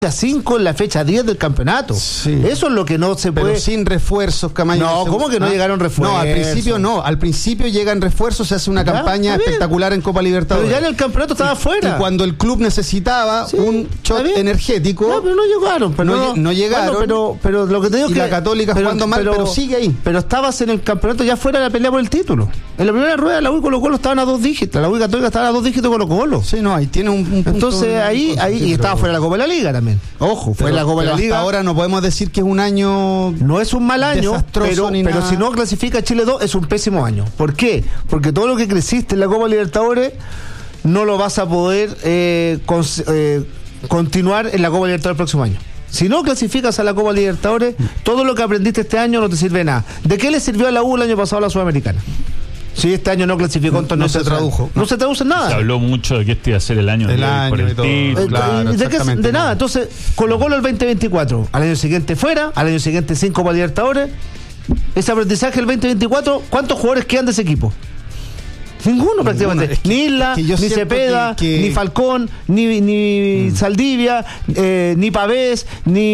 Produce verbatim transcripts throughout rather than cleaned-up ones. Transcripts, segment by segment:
cinco en la fecha diez del campeonato. Sí. Eso es lo que no se puede. Pero sin refuerzos, Camaño. No, ¿cómo que no, ¿no? llegaron refuerzos? No, al principio no. Al principio llegan refuerzos, se hace una ¿Ya? campaña espectacular en Copa Libertadores. Pero ya en el campeonato estaba afuera. Y cuando el club necesitaba sí, un shot energético. No, pero no llegaron. Pero no, no, no llegaron. Bueno, pero, pero lo que te digo es que. La Católica pero, jugando mal, pero, pero sigue ahí. Pero estabas en el campeonato ya fuera de la pelea por el título. En la primera rueda, la U y Colo Colo estaban a dos dígitos. La U y Católica estaban a dos dígitos con Colo Colo. Sí, no, ahí tiene un. un Entonces ahí, ahí y estaba fuera de la Copa de la Liga también. Ojo, fue la Copa de la Liga. Hasta ahora no podemos decir que es un año. No es un mal año, pero, pero si no clasifica Chile dos es un pésimo año. ¿Por qué? Porque todo lo que creciste en la Copa Libertadores no lo vas a poder eh, con, eh, continuar en la Copa Libertadores el próximo año. Si no clasificas a la Copa Libertadores, todo lo que aprendiste este año no te sirve de nada. ¿De qué le sirvió a la U el año pasado a la Sudamericana? Si este año no clasificó, entonces no, no se tradujo. No, no se traduce en nada. Se habló mucho de que este iba a ser el año, el año por el y todo. título. Eh, claro, ¿De, qué, de nada. Entonces, Colo Colo el veinte veinticuatro. Al año siguiente fuera, al año siguiente sin Copa Libertadores. Ese aprendizaje el veinte veinticuatro, ¿cuántos jugadores quedan de ese equipo? Ninguno prácticamente. Es que, ni Isla, es que ni Cepeda, que, que... ni Falcón, ni, ni mm. Saldivia, eh, ni Pavés,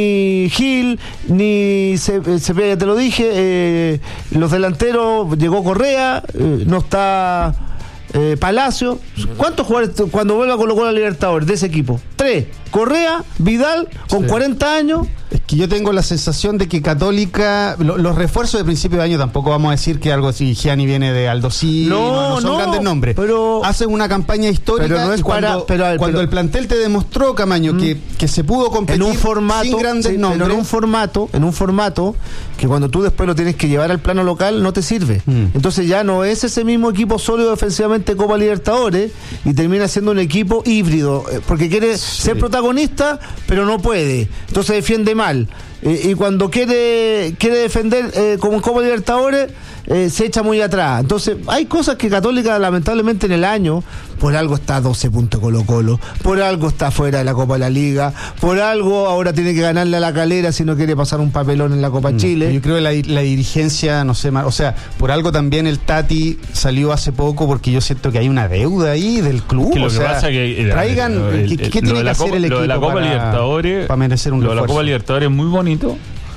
ni Gil, ni Cepeda, ya te lo dije. Eh, los delanteros, llegó Correa, eh, no está eh, Palacio. ¿Cuántos jugadores cuando vuelva a Colo Colo a Libertadores de ese equipo? Tres. Correa, Vidal, con sí. cuarenta años. Es que yo tengo la sensación de que Católica, lo, los refuerzos de principio de año, tampoco vamos a decir que algo así, Gianni viene de Aldo Civi, no, no, no son no, grandes nombres, pero hacen una campaña histórica pero no es cuando, para, pero, pero, cuando el plantel te demostró, Camaño, mm, que, que se pudo competir en un formato, sin grandes sí, nombres. Pero en un formato, en un formato que cuando tú después lo tienes que llevar al plano local no te sirve. Mm. Entonces ya no es ese mismo equipo sólido defensivamente Copa Libertadores y termina siendo un equipo híbrido, porque quiere sí. ser protagonista, pero no puede. Entonces defiende mal. Y, y cuando quiere quiere defender eh, como Copa Libertadores eh, se echa muy atrás. Entonces hay cosas que Católica lamentablemente en el año por algo está a doce puntos Colo Colo, por algo está fuera de la Copa de la Liga, por algo ahora tiene que ganarle a la Calera si no quiere pasar un papelón en la Copa mm, Chile. Yo creo que la, la dirigencia, no sé, o sea, por algo también el Tati salió hace poco porque yo siento que hay una deuda ahí del club. Que lo o que sea, pasa que traigan, el, el, ¿qué, qué tiene que hacer el equipo lo de la Copa para, Libertadores, para merecer un lo de la refuerzo? Copa Libertadores es muy bonito,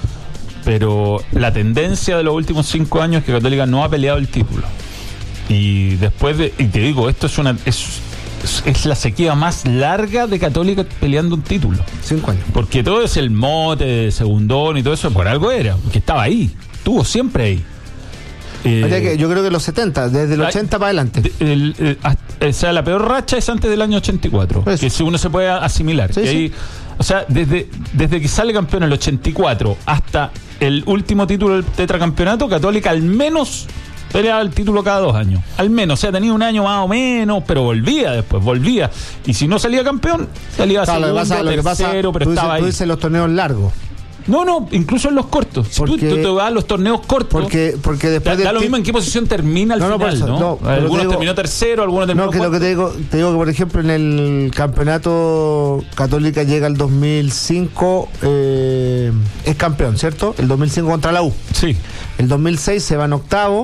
pero la tendencia de los últimos cinco años es que Católica no ha peleado el título. Y después de, y te digo, esto es una es, es, es la sequía más larga de Católica peleando un título. Cinco años. Porque todo es el mote de segundón y todo eso, por algo era, que estaba ahí, estuvo siempre ahí. Eh, o sea que yo creo que los setenta, desde el ochenta para adelante. De, el, el, el, o sea, la peor racha es antes del año ochenta y cuatro, eso. Que si uno se puede asimilar. Sí, que sí. Ahí, o sea, desde, desde que sale campeón el ochenta y cuatro hasta el último título del tetracampeonato, Católica al menos peleaba el título cada dos años. Al menos, o sea, tenía un año más o menos, pero volvía después, volvía. Y si no salía campeón, salía claro, segundo, lo que pasa, lo que pasa, tercero, pero tú estaba dices, ahí. Tú dices los torneos largos. No, no, incluso en los cortos. Si tú, tú te vas a los torneos cortos. Porque, porque después da, da lo mismo en qué posición termina al no, final, no, ¿no? no algunos digo, terminó tercero, algunos terminó no, que cuarto. lo que te digo, te digo que por ejemplo en el campeonato Católica llega el dos mil cinco, eh, es campeón, ¿cierto? El dos mil cinco contra la U. Sí. El dos mil seis se va en octavo.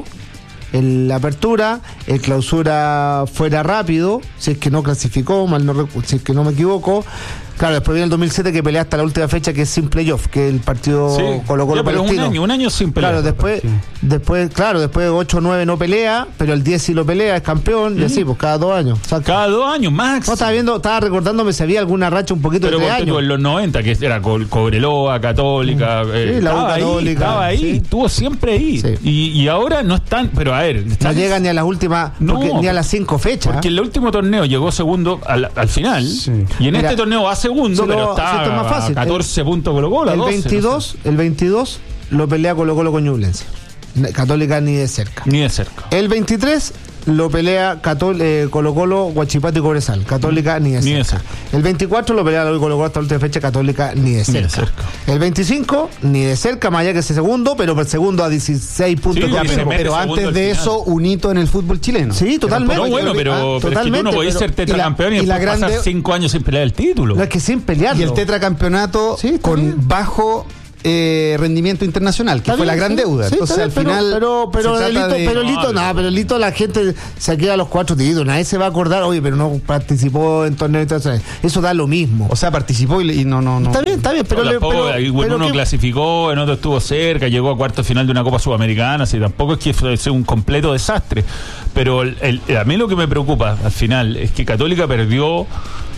En la apertura, el clausura fuera rápido, si es que no clasificó, mal no, si es que no me equivoco. Claro, después viene el dos mil siete que pelea hasta la última fecha, que es sin playoff, que es el partido sí. Colo Colo pero Palestino. Un año, un año sin playoff. Claro, después, sí. después, claro, después ocho nueve no pelea, pero el diez sí lo pelea, es campeón, mm. y así, pues cada dos años. O sea, cada dos años, Max. No, estaba viendo, estaba recordándome si había alguna racha un poquito pero de años. Pero en los noventa, que era Cobreloa, Católica, mm. eh, sí, la estaba, Católica, ahí, estaba ahí, sí. estuvo siempre ahí. Sí. Y, y ahora no están, pero a ver. No llegan ni a las últimas, no, ni a las cinco fechas. Porque en el último torneo llegó segundo al, al final, sí. y en Mira, este torneo va segundo, sí, pero lo, está es más fácil. catorce el, puntos Colo Colo. El doce, veintidós, no sé. el veintidós lo pelea Colo Colo con Ñublense. Católica ni de cerca. Ni de cerca. El veintitrés lo pelea Catol- eh, Colo Colo, Huachipato y Cobresal. Católica ni de cerca. Ni de cerca. El veinticuatro lo pelea Colo Colo hasta la última fecha. Católica ni de cerca. Ni de cerca. El veinticinco ni de cerca, más allá que ese segundo, pero por segundo a dieciséis puntos. Sí, ya, pero, pero antes de eso, un hito en el fútbol chileno. Sí, totalmente. No, bueno, pero, ah, pero totalmente, es que tú no podés pero, ser tetracampeón y, y, y la grande, pasar cinco años sin pelear el título. No, es que sin pelearlo. Y el tetracampeonato sí, con bien. bajo eh, rendimiento internacional, que fue bien, la gran sí, deuda. Sí, Entonces, al pero, final. Pero, pero, pero, Lito, de... pero Lito, no, pero Lito, la gente se queda a los cuatro títulos. Nadie se va a acordar, oye, pero no participó en torneos internacionales. Eso da lo mismo. O sea, participó y, y no, no, no. Está bien, está bien, pero. No, le, tampoco, pero, en pero uno que... clasificó, en otro estuvo cerca, llegó a cuarto final de una Copa Sudamericana, así tampoco es que fue un completo desastre. Pero el, el, a mí lo que me preocupa al final es que Católica perdió.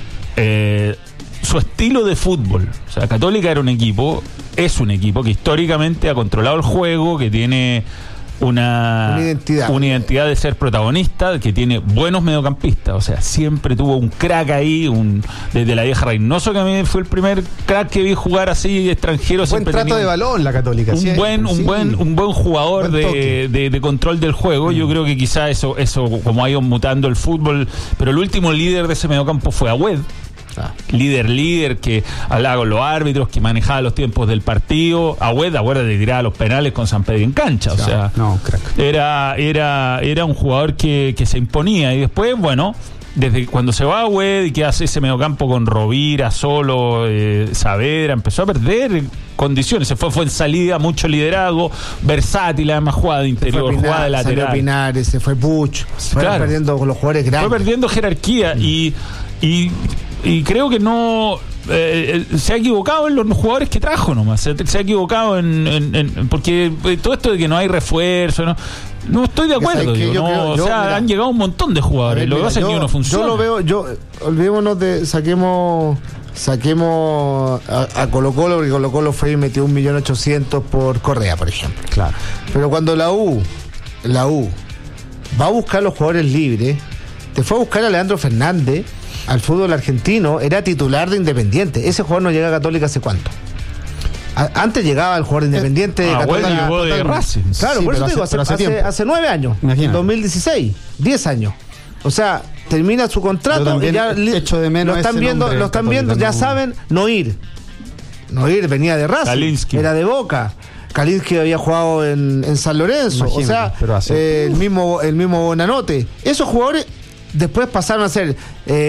Eh, su estilo de fútbol. O sea, Católica era un equipo, es un equipo que históricamente ha controlado el juego, que tiene una, una identidad. una identidad de ser protagonista, que tiene buenos mediocampistas. O sea, siempre tuvo un crack ahí, un desde la vieja Reynoso, que a mí fue el primer crack que vi jugar así extranjero. Buen trato de balón la Católica. Un sí, buen, un sí. buen, un buen jugador buen de, de, de control del juego. Mm. Yo creo que quizá eso, eso, como ha ido mutando el fútbol, pero el último líder de ese mediocampo fue Agüed. Líder, líder, que hablaba con los árbitros, que manejaba los tiempos del partido. Agüed, Agüed de tirar los penales con San Pedro en cancha. O sea, no, crack. Era, era, era un jugador que, que se imponía. Y después, bueno, desde cuando se va Agüed y que hace ese mediocampo con Rovira, Solo, eh, Saavedra, empezó a perder condiciones. Se fue, fue en salida, mucho liderazgo, versátil, además jugada de interior, Pinar, jugada de lateral. Pinares, se fue Puch, fue claro. perdiendo con los jugadores grandes. Fue perdiendo jerarquía mm. y, y Y creo que no eh, se ha equivocado en los jugadores que trajo nomás. Se, se ha equivocado en, en, en porque todo esto de que no hay refuerzo, no, no estoy de acuerdo. Digo, yo no, creo, yo, o sea, mira, han llegado un montón de jugadores. Ver, lo que pasa es que uno funciona. Yo lo veo, yo olvidémonos de saquemos saquemos a, a Colo Colo, porque Colo Colo fue y metió un millón ochocientos por Correa, por ejemplo. Claro. Pero cuando la U, la U va a buscar los jugadores libres, te fue a buscar a Leandro Fernández al fútbol argentino, era titular de Independiente. Ese jugador no llega a Católica ¿hace cuánto? A, antes llegaba el jugador Independiente de ah, Católica. Bueno, llegó de Racing. Claro, sí, por eso te digo, hace, hace, hace, hace nueve años. Imagina. dos mil dieciséis, diez años. O sea, termina su contrato y ya echo de menos lo están viendo, lo están viendo, ya no. saben, no ir. No ir, venía de Racing, Kalinsky. Era de Boca. Kalinsky había jugado en, en San Lorenzo. Imagínate, o sea, eh, el mismo el mismo Bonanote. Esos jugadores después pasaron a ser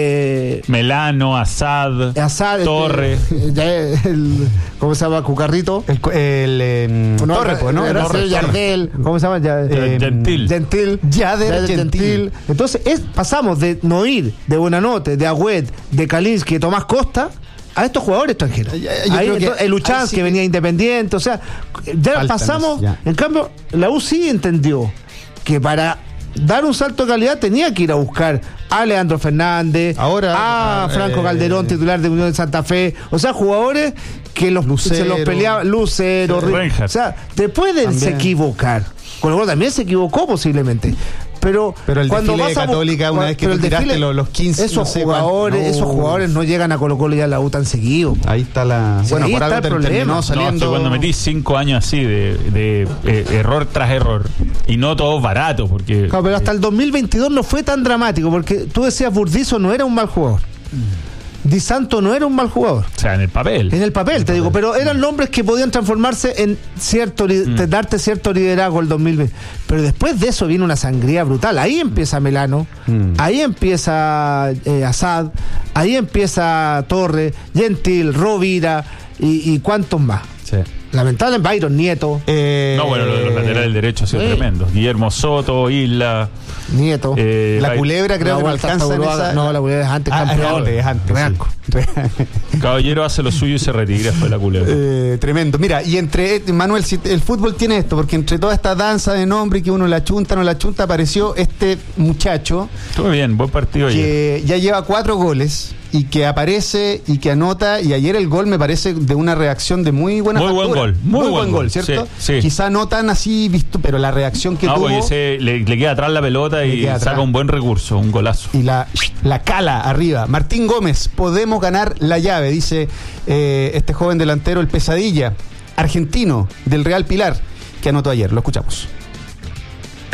eh, Melano, Asad, Asad Torres, este, el, ¿cómo se llama? Cucarrito, el, el eh, no, Torres, pues, ¿no? Era Torres, Yardel, ¿cómo se llama? Ya, eh, Gentil, Gentil, Yader, Gentil. Gentil. Entonces es, pasamos de Noir, de Buenanote, de Agüed, de Kalinsky, de Tomás Costa a estos jugadores extranjeros. Ahí, entonces, el Uchán sí que venía independiente, o sea, ya Faltan pasamos. Ya. En cambio, la U sí entendió que para dar un salto de calidad tenía que ir a buscar a Leandro Fernández, ahora, a Franco eh, Calderón, titular de Unión de Santa Fe, o sea, jugadores que los, Lucero, se los peleaban, Lucero, o sea, te pueden también. Se equivocar. Con lo cual también se equivocó posiblemente. Pero, pero el cuando desfile vas de Católica, a, una vez que tú tiraste desfile, los, los quince, esos no sé jugadores, no. esos jugadores no llegan a Colo Colo y a la U tan seguido. Ahí está la. Sí, bueno, por algo el problema. Saliendo... No, es que cuando metí cinco años así de, de eh, error tras error y no todos baratos, porque. Claro, pero hasta el dos mil veintidós no fue tan dramático, porque tú decías Burdizo no era un mal jugador. Mm. Di Santo no era un mal jugador. O sea, en el papel. En el papel, en el te papel. digo, pero eran nombres que podían transformarse en cierto, mm. darte cierto liderazgo el dos mil veinte. Pero después de eso viene una sangría brutal. Ahí empieza Melano, mm. ahí empieza eh, Asad, ahí empieza Torres, Gentil, Rovira y, y cuántos más. Sí. Lamentable, Byron Nieto. Eh, no, bueno, lo de los laterales derechos ha sido eh. tremendo. Guillermo Soto, Isla. Nieto. Eh, la Culebra creo no, que no alcanza en esa... No, la Culebra es antes ah, campeón. Es antes, es antes. Sí. Caballero hace lo suyo y se retira, fue la Culebra. Eh, tremendo. Mira, y entre, Manuel, si el fútbol tiene esto, porque entre toda esta danza de nombre que uno la chunta, no la chunta, apareció este muchacho. Estuvo bien, buen partido que ayer. Ya lleva cuatro goles y que aparece y que anota, y ayer el gol me parece de una reacción de muy buena muy factura. Buen gol, muy, muy buen gol, gol, ¿cierto? Sí, sí. Quizá no tan así visto, pero la reacción que no, tuvo... No, porque le, le queda atrás la pelota y saca un buen recurso, un golazo. Y la, la cala arriba. Martín Gómez, podemos ganar la llave, dice eh, este joven delantero, el Pesadilla, argentino, del Real Pilar, que anotó ayer. Lo escuchamos.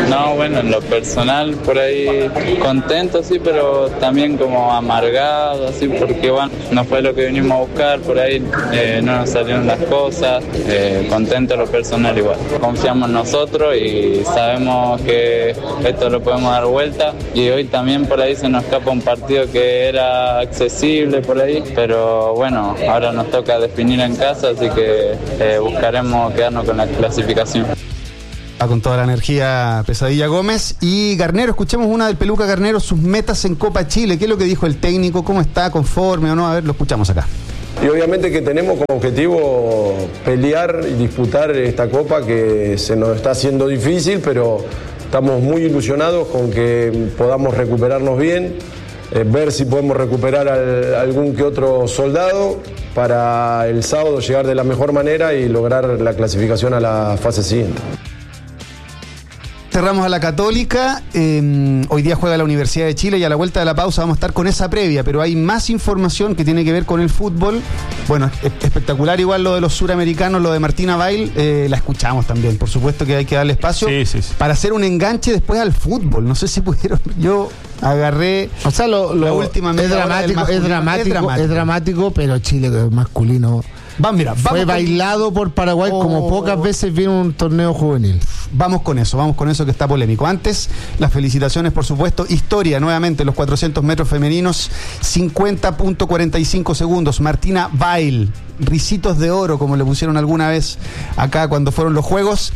No, bueno, en lo personal por ahí contento, sí, pero también como amargado, así, porque bueno, no fue lo que vinimos a buscar, por ahí eh, no nos salieron las cosas, eh, contento en lo personal igual. Confiamos en nosotros y sabemos que esto lo podemos dar vuelta, y hoy también por ahí se nos escapa un partido que era accesible por ahí, pero bueno, ahora nos toca definir en casa, así que eh, buscaremos quedarnos con la clasificación. Con toda la energía Pesadilla Gómez. Y Garnero, escuchemos una del Peluca Garnero, sus metas en Copa Chile. ¿Qué es lo que dijo el técnico? ¿Cómo está? ¿Conforme o no? A ver, lo escuchamos acá. Y obviamente que tenemos como objetivo pelear y disputar esta Copa, que se nos está haciendo difícil, pero estamos muy ilusionados con que podamos recuperarnos bien, eh, ver si podemos recuperar al, algún que otro soldado para el sábado llegar de la mejor manera y lograr la clasificación a la fase siguiente. Cerramos a la Católica, eh, hoy día juega la Universidad de Chile y a la vuelta de la pausa vamos a estar con esa previa, pero hay más información que tiene que ver con el fútbol. Bueno, es espectacular igual lo de los suramericanos, lo de Martina Bail, eh, la escuchamos también, por supuesto que hay que darle espacio sí, sí, sí. para hacer un enganche después al fútbol. No sé si pudieron, yo agarré o sea, lo, lo, la última es dramático, es dramático, es dramático, es dramático, pero Chile masculino Va, mira, fue vamos bailado con... por Paraguay oh, como pocas veces viene un torneo juvenil. Vamos con eso, vamos con eso que está polémico. Antes, las felicitaciones, por supuesto. Historia, nuevamente, los cuatrocientos metros femeninos, cincuenta punto cuarenta y cinco segundos. Martina Bail, risitos de oro, como le pusieron alguna vez acá cuando fueron los Juegos.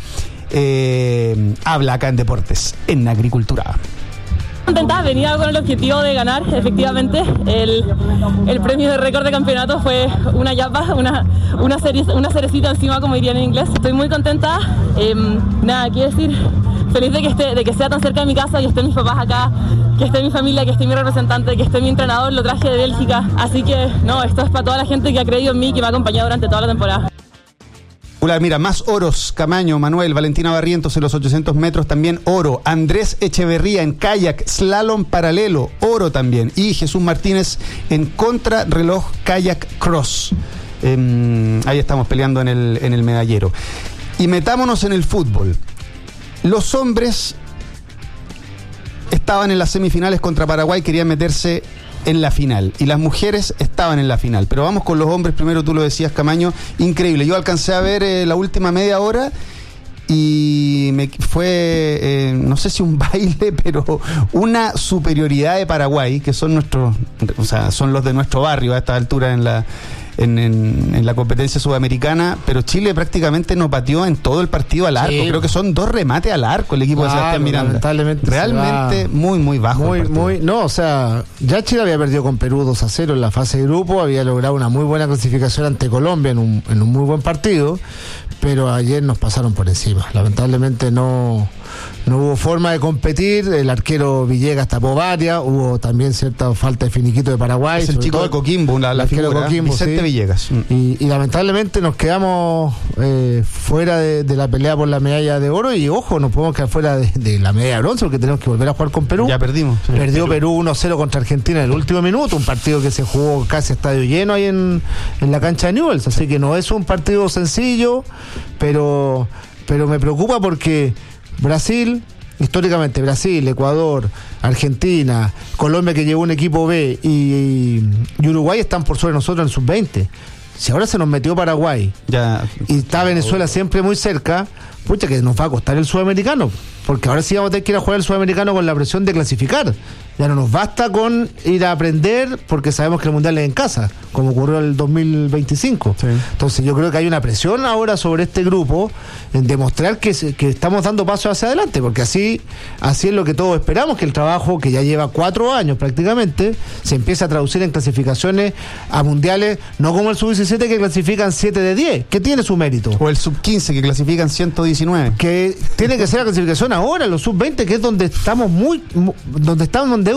Eh, habla acá en Deportes, en Agricultura. Contenta, venía con el objetivo de ganar, efectivamente. El, el premio de récord de campeonato fue una yapa, una, una, cere, una cerecita encima, como dirían en inglés. Estoy muy contenta. Eh, nada, quiero decir, feliz de que, esté, de que sea tan cerca de mi casa y estén mis papás acá, que esté mi familia, que esté mi representante, que esté mi entrenador, lo traje de Bélgica. Así que, no, esto es para toda la gente que ha creído en mí, que me ha acompañado durante toda la temporada. Mira, más oros, Camaño, Manuel, Valentina Barrientos en los ochocientos metros, también oro. Andrés Echeverría en kayak, slalom paralelo, oro también. Y Jesús Martínez en contrarreloj kayak cross. Eh, ahí estamos peleando en el, en el medallero. Y metámonos en el fútbol. Los hombres estaban en las semifinales contra Paraguay, querían meterse en la final, y las mujeres estaban en la final, pero vamos con los hombres primero. Tú lo decías, Camaño, increíble. Yo alcancé a ver eh, la última media hora y me fue, eh, no sé si un baile, pero una superioridad de Paraguay, que son nuestros, o sea, son los de nuestro barrio a esta altura en la En, en, en la competencia sudamericana, pero Chile prácticamente no pateó en todo el partido al arco. Sí. Creo que son dos remates al arco el equipo ah, de Sebastián Miranda. Lamentablemente realmente muy, muy bajo. Muy, muy, no, o sea, ya Chile había perdido con Perú dos a cero en la fase de grupo, había logrado una muy buena clasificación ante Colombia en un, en un muy buen partido, pero ayer nos pasaron por encima. Lamentablemente no, no hubo forma de competir. El arquero Villegas tapó varias, hubo también cierta falta de finiquito de Paraguay. Es el chico de Coquimbo, la, la figura, de Coquimbo, Vicente sí. Villegas. Y, y lamentablemente nos quedamos eh, fuera de, de la pelea por la medalla de oro, y ojo, nos podemos quedar fuera de, de la medalla de bronce porque tenemos que volver a jugar con Perú. Ya perdimos. Sí. Perdió Perú, Perú uno cero contra Argentina en el último minuto, un partido que se jugó casi a estadio lleno ahí en, en la cancha de Newell's, así que no es un partido sencillo, pero, pero me preocupa porque Brasil, históricamente Brasil, Ecuador, Argentina, Colombia, que llevó un equipo B, y, y Uruguay están por sobre nosotros en sub veinte. Si ahora se nos metió Paraguay ya, y está Venezuela siempre muy cerca, pucha, que nos va a costar el sudamericano, porque ahora sí vamos a tener que ir a jugar el sudamericano con la presión de clasificar. Ya no nos basta con ir a aprender, porque sabemos que el mundial es en casa, como ocurrió el dos mil veinticinco. Sí. Entonces yo creo que hay una presión ahora sobre este grupo en demostrar que, que estamos dando pasos hacia adelante, porque así, así es lo que todos esperamos, que el trabajo que ya lleva cuatro años prácticamente se empieza a traducir en clasificaciones a mundiales, no como el sub diecisiete que clasifican siete de diez, que tiene su mérito. O el sub quince que clasifican ciento diecinueve. Que tiene que ser la clasificación ahora, los sub veinte, que es donde estamos muy, donde estamos en deuda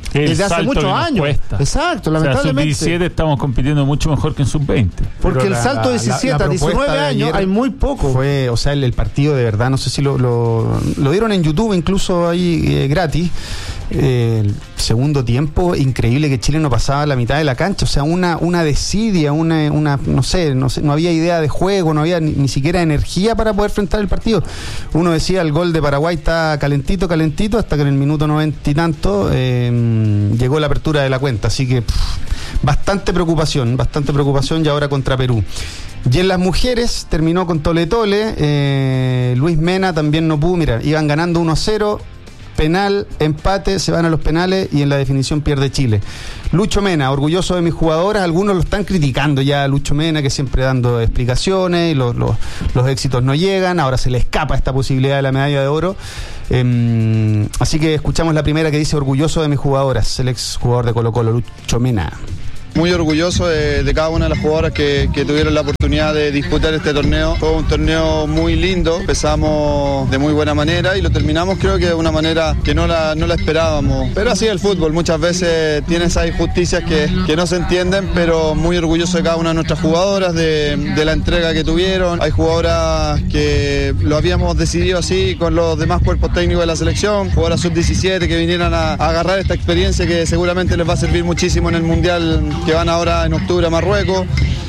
El desde hace muchos años. Cuesta. Exacto, lamentablemente. O sea, sub diecisiete estamos compitiendo mucho mejor que en sub veinte. Porque Pero el salto de diecisiete a diecinueve años hay muy poco. Fue, o sea, el, el partido de verdad, no sé si lo, lo, lo dieron en YouTube incluso ahí eh, gratis. Eh, el segundo tiempo, increíble que Chile no pasaba la mitad de la cancha, o sea, una, una desidia, una, una no sé, no sé, no había idea de juego, no había ni, ni siquiera energía para poder enfrentar el partido. Uno decía, el gol de Paraguay está calentito, calentito, hasta que en el minuto noventa y tanto eh, llegó la apertura de la cuenta, así que pff, bastante preocupación, bastante preocupación y ahora contra Perú. Y en las mujeres terminó con Tole Tole, eh, Luis Mena también no pudo, mira, iban ganando uno a cero, penal, empate, se van a los penales y en la definición pierde Chile. Lucho Mena, orgulloso de mis jugadoras, algunos lo están criticando ya a Lucho Mena, que siempre dando explicaciones y los, los, los éxitos no llegan, ahora se le escapa esta posibilidad de la medalla de oro. Eh, así que escuchamos la primera que dice orgulloso de mis jugadoras, el ex jugador de Colo Colo, Lucho Mena. Muy orgulloso de, de cada una de las jugadoras que, que tuvieron la oportunidad de disputar este torneo. Fue un torneo muy lindo, empezamos de muy buena manera y lo terminamos creo que de una manera que no la, no la esperábamos. Pero así es el fútbol, muchas veces tiene esas injusticias que, que no se entienden, pero muy orgulloso de cada una de nuestras jugadoras, de, de la entrega que tuvieron. Hay jugadoras que lo habíamos decidido así con los demás cuerpos técnicos de la selección, jugadoras sub diecisiete que vinieran a, a agarrar esta experiencia que seguramente les va a servir muchísimo en el Mundial que van ahora en octubre a Marruecos.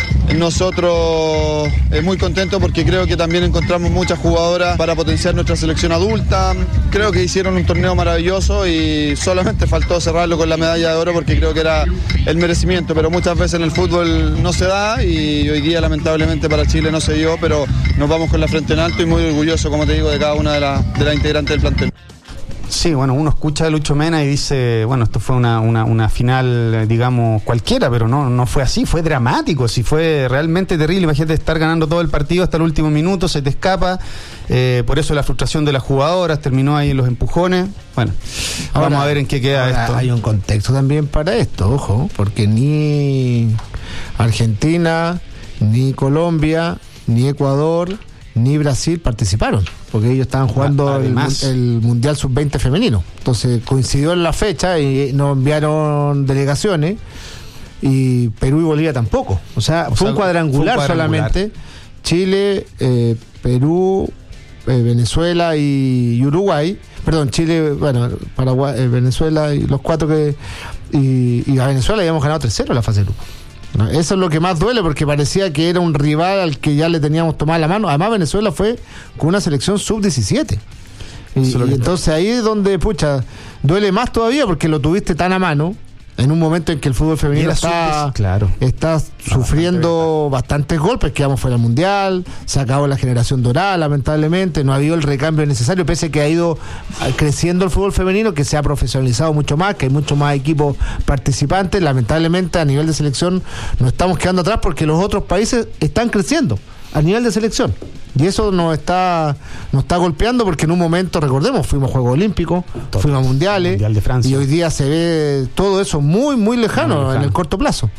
Nosotros eh, muy contentos porque creo que también encontramos muchas jugadoras para potenciar nuestra selección adulta. Creo que hicieron un torneo maravilloso y solamente faltó cerrarlo con la medalla de oro porque creo que era el merecimiento, pero muchas veces en el fútbol no se da y hoy día lamentablemente para Chile no se dio, pero nos vamos con la frente en alto y muy orgulloso, como te digo, de cada una de las de la integrantes del plantel. Sí, bueno, uno escucha a Lucho Mena y dice, bueno, esto fue una, una, una final, digamos, cualquiera, pero no, no fue así, fue dramático, sí, fue realmente terrible. Imagínate estar ganando todo el partido hasta el último minuto, se te escapa, eh, por eso la frustración de las jugadoras, terminó ahí en los empujones. Bueno, ahora, vamos a ver en qué queda esto. Hay un contexto también para esto, ojo, porque ni Argentina, ni Colombia, ni Ecuador, ni Brasil participaron, porque ellos estaban jugando Además, el, el Mundial sub veinte femenino. Entonces coincidió en la fecha y nos enviaron delegaciones y Perú y Bolivia tampoco. O sea, o fue, sea un cuadrangular fue un cuadrangular solamente. Chile, eh, Perú, eh, Venezuela y, y Uruguay. Perdón, Chile, bueno, Paraguay, eh, Venezuela y los cuatro que... Y, y a Venezuela habíamos ganado tres cero en la fase de grupo. No, eso es lo que más duele porque parecía que era un rival al que ya le teníamos tomada la mano. Además Venezuela fue con una selección sub diecisiete y, y entonces ahí es donde, pucha, duele más todavía porque lo tuviste tan a mano en un momento en que el fútbol femenino está, claro. está sufriendo bastantes golpes. Quedamos fuera del Mundial, se acabó la generación dorada, lamentablemente, no ha habido el recambio necesario, pese a que ha ido creciendo el fútbol femenino, que se ha profesionalizado mucho más, que hay mucho más equipos participantes. Lamentablemente a nivel de selección nos estamos quedando atrás porque los otros países están creciendo a nivel de selección. Y eso nos está nos está golpeando porque en un momento, recordemos, fuimos a Juegos Olímpicos, todo, fuimos a Mundiales, Mundial de Francia. Y hoy día se ve todo eso muy, muy lejano, muy lejano. En el corto plazo.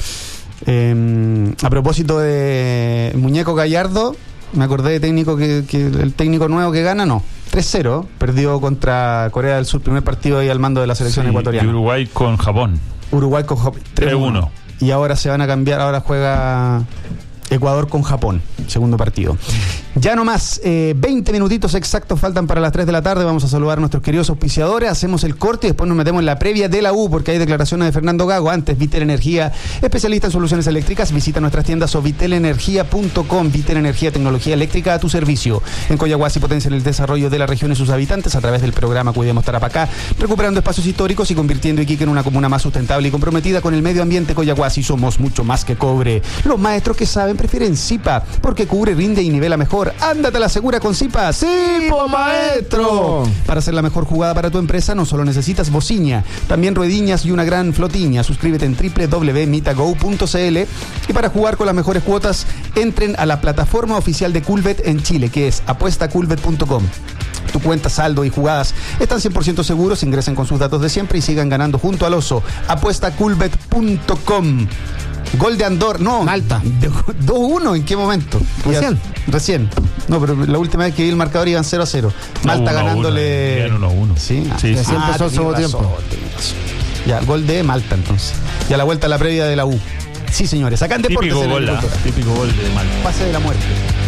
Eh, a propósito de Muñeco Gallardo, me acordé de técnico que, que el técnico nuevo que gana, no. tres cero, perdió contra Corea del Sur, primer partido ahí al mando de la selección sí, ecuatoriana. Y Uruguay con Japón. Uruguay con Japón. tres uno. Y ahora se van a cambiar, ahora juega Ecuador con Japón, segundo partido. Ya no más, eh, veinte minutitos exactos faltan para las tres de la tarde. Vamos a saludar a nuestros queridos auspiciadores. Hacemos el corte y después nos metemos en la previa de la U, porque hay declaraciones de Fernando Gago. Antes, Vitel Energía, especialista en soluciones eléctricas. Visita nuestras tiendas o vitel energía punto com. Vitel Energía, tecnología eléctrica a tu servicio. En Coyahuasi potencian el desarrollo de la región y sus habitantes a través del programa Cuidemos Tarapacá, recuperando espacios históricos y convirtiendo Iquique en una comuna más sustentable y comprometida con el medio ambiente. Coyahuasi, somos mucho más que cobre. Los maestros que saben prefieren Zipa, porque cubre, rinde y nivela mejor. Ándate a la segura con Zipa. ¡Sí, po maestro! Para hacer la mejor jugada para tu empresa no solo necesitas bociña, también ruediñas y una gran flotiña. Suscríbete en doble u doble u doble u punto mitago punto c l y para jugar con las mejores cuotas entren a la plataforma oficial de Coolbet en Chile, que es apuesta coolbet punto com. Tu cuenta, saldo y jugadas están cien por ciento seguros. Ingresen con sus datos de siempre y sigan ganando junto al oso. apuesta coolbet punto com. Gol de Andorra, no, Malta. dos uno, ¿en qué momento? Recién. Ya, recién. No, pero la última vez que vi el marcador iban cero a cero. Malta no, uno, ganándole. uno uno. Sí, sí, sí. sí. Ah, empezó el segundo tiempo. Ya, gol de Malta entonces. Ya la vuelta a la previa de la U. Sí, señores, acá en Deportes. Típico gol, la, típico gol de Malta. Pase de la muerte.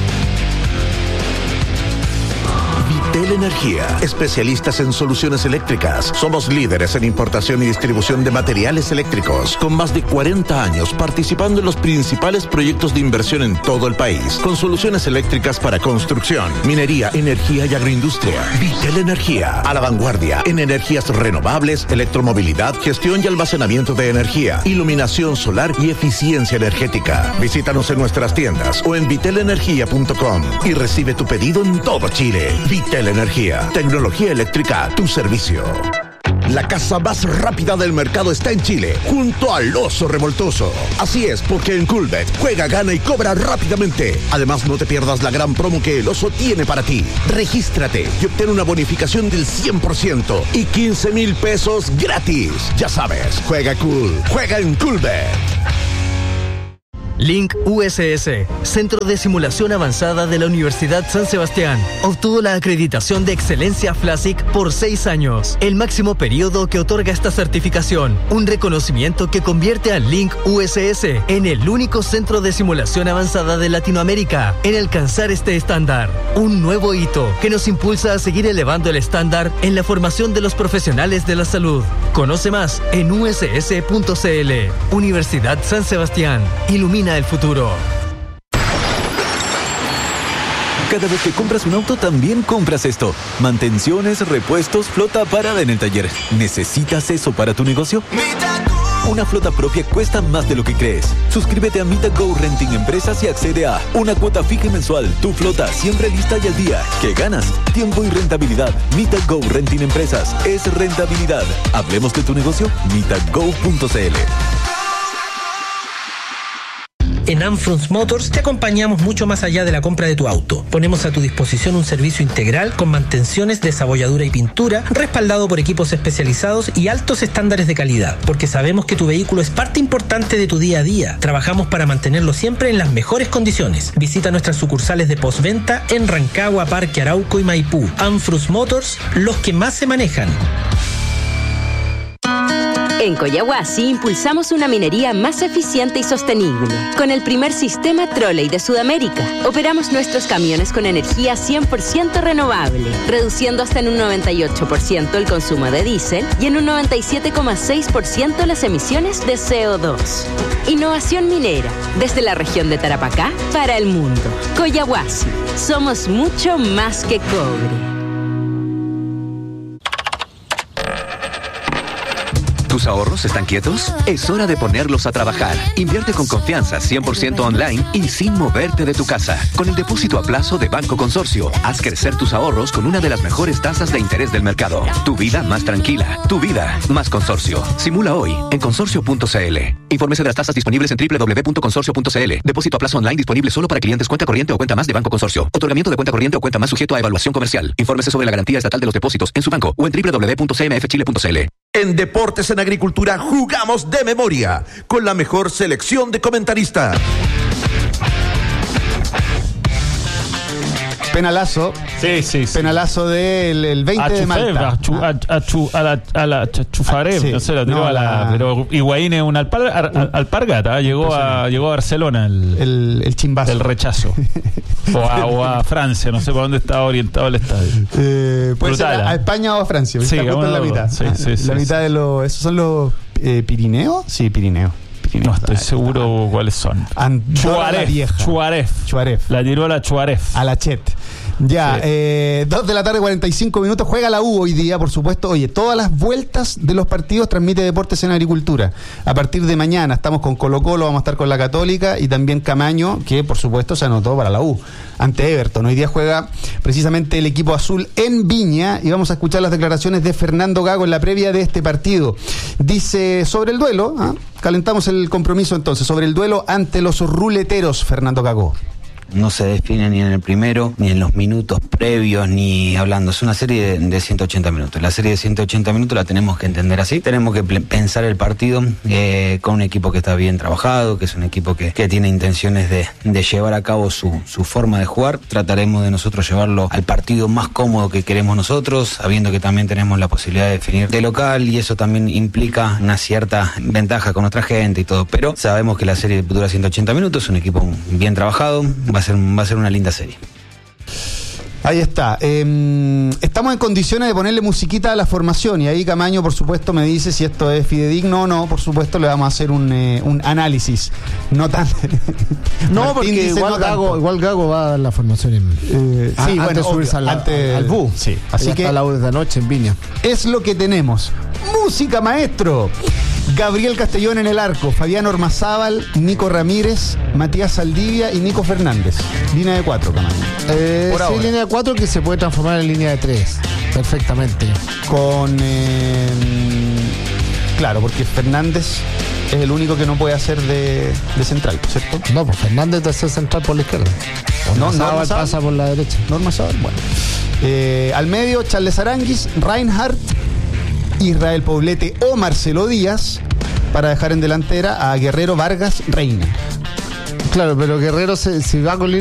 Vitel Energía, especialistas en soluciones eléctricas. Somos líderes en importación y distribución de materiales eléctricos, con más de cuarenta años participando en los principales proyectos de inversión en todo el país, con soluciones eléctricas para construcción, minería, energía y agroindustria. Vitel Energía, a la vanguardia en energías renovables, electromovilidad, gestión y almacenamiento de energía, iluminación solar y eficiencia energética. Visítanos en nuestras tiendas o en vitel energía punto com y recibe tu pedido en todo Chile. Vitel Energía, tecnología eléctrica a tu servicio. La casa más rápida del mercado está en Chile, junto al Oso Revoltoso. Así es, porque en Coolbet juega, gana y cobra rápidamente. Además, no te pierdas la gran promo que el Oso tiene para ti. Regístrate y obtén una bonificación del cien por ciento y quince mil pesos gratis. Ya sabes, juega cool, juega en Coolbet. Link U S S, Centro de Simulación Avanzada de la Universidad San Sebastián, obtuvo la acreditación de excelencia FLASIC por seis años, el máximo periodo que otorga esta certificación, un reconocimiento que convierte a Link U S S en el único centro de simulación avanzada de Latinoamérica en alcanzar este estándar, un nuevo hito que nos impulsa a seguir elevando el estándar en la formación de los profesionales de la salud. Conoce más en u s s punto c l. Universidad San Sebastián, ilumina el futuro. Cada vez que compras un auto, también compras esto. Mantenciones, repuestos, flota parada en el taller. ¿Necesitas eso para tu negocio? Una flota propia cuesta más de lo que crees. Suscríbete a MitaGo Renting Empresas y accede a una cuota fija y mensual. Tu flota siempre lista y al día. ¿Qué ganas? Tiempo y rentabilidad. MitaGo Renting Empresas es rentabilidad. Hablemos de tu negocio. mitago punto c l. En Amfrons Motors te acompañamos mucho más allá de la compra de tu auto. Ponemos a tu disposición un servicio integral con mantenciones, desabolladura y pintura, respaldado por equipos especializados y altos estándares de calidad, porque sabemos que tu vehículo es parte importante de tu día a día. Trabajamos para mantenerlo siempre en las mejores condiciones. Visita nuestras sucursales de postventa en Rancagua, Parque Arauco y Maipú. Amfrons Motors, los que más se manejan. En Collahuasi impulsamos una minería más eficiente y sostenible. Con el primer sistema Trolley de Sudamérica, operamos nuestros camiones con energía cien por ciento renovable, reduciendo hasta en un noventa y ocho por ciento el consumo de diésel y en un noventa y siete coma seis por ciento las emisiones de C O dos. Innovación minera, desde la región de Tarapacá para el mundo. Collahuasi, somos mucho más que cobre. ¿Tus ahorros están quietos? Es hora de ponerlos a trabajar. Invierte con confianza, cien por ciento online y sin moverte de tu casa. Con el depósito a plazo de Banco Consorcio, haz crecer tus ahorros con una de las mejores tasas de interés del mercado. Tu vida más tranquila. Tu vida más Consorcio. Simula hoy en consorcio punto c l. Infórmese de las tasas disponibles en doble u doble u doble u punto consorcio punto c l. Depósito a plazo online disponible solo para clientes cuenta corriente o cuenta más de Banco Consorcio. Otorgamiento de cuenta corriente o cuenta más sujeto a evaluación comercial. Infórmese sobre la garantía estatal de los depósitos en su banco o en doble u doble u doble u punto c m f chile punto c l. En Deportes en Agricultura jugamos de memoria, con la mejor selección de comentaristas. Penalazo. Sí, sí, sí. Penalazo del el veinte de Malta. A, chu, a, a, chu, a la, a la Chufaré, sí. no sé, la tiró No, a la, la... pero Higuaín es un alpar, al, alpargata, llegó a, llegó a Barcelona el, el, el chimbazo. El rechazo. o, a, o a Francia, no sé por dónde estaba orientado el estadio. Eh, puede ser a, a España o a Francia. Sí, está justo en la mitad. Sí, sí, la sí, mitad sí. de los. ¿Esos son los eh, Pirineos? Sí, Pirineos. No estoy seguro cuáles son. Chuaref. Chuaref. Chuaref. La tiró a la Chuaref. A la Chet. Ya, sí. eh, dos de la tarde, cuarenta y cinco minutos. Juega la U hoy día, por supuesto. Oye, todas las vueltas de los partidos transmite Deportes en Agricultura. A partir de mañana estamos con Colo Colo, vamos a estar con la Católica y también Camaño, que por supuesto se anotó para la U ante Everton. Hoy día juega precisamente el equipo azul en Viña y vamos a escuchar las declaraciones de Fernando Gago en la previa de este partido. Dice sobre el duelo, ¿eh? calentamos el compromiso entonces, sobre el duelo ante los ruleteros, Fernando Gago. no se define ni en el primero, ni en los minutos previos, ni hablando. Es una serie de, de ciento ochenta minutos. La serie de ciento ochenta minutos la tenemos que entender así. Tenemos que pensar el partido eh, con un equipo que está bien trabajado, que es un equipo que, que tiene intenciones de, de llevar a cabo su, su forma de jugar. Trataremos de nosotros llevarlo al partido más cómodo que queremos nosotros, sabiendo que también tenemos la posibilidad de definir de local, y eso también implica una cierta ventaja con nuestra gente y todo. Pero sabemos que la serie dura ciento ochenta minutos, es un equipo bien trabajado, va a ser, va a ser una linda serie. Ahí está. Eh, estamos en condiciones de ponerle musiquita a la formación, y ahí Camaño, por supuesto, me dice si esto es fidedigno o no. Por supuesto, le vamos a hacer un, eh, un análisis. No tan. No, porque dice, igual, no Gago, igual Gago va a dar la formación en. Eh, sí, bueno, antes subirse al, ante, al B U. Sí. Así que. A la hora de la noche en Viña. Es lo que tenemos. Música, maestro. Gabriel Castellón en el arco, Fabián Ormazábal, Nico Ramírez, Matías Saldivia y Nico Fernández. Línea de cuatro, Camaño. Eh, Por sí, ahora. Línea de cuatro que se puede transformar en línea de tres. Perfectamente. Con. Eh, claro, porque Fernández es el único que no puede hacer de, de central, ¿cierto? No, pues Fernández debe ser central por la izquierda. No, no pasa por la derecha. Norma Sábal, bueno. Eh, al medio, Charles Aranguis, Reinhardt, Israel Poblete o Marcelo Díaz, para dejar en delantera a Guerrero, Vargas, Reina. Claro, pero Guerrero se, si va con